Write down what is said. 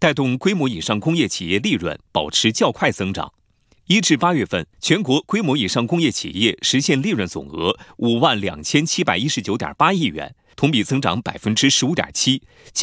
带动规模以上工业企业利润保持较快增长。1至8月份，全国规模以上工业企业实现利润总额52719.8亿元，同比增长15.7%。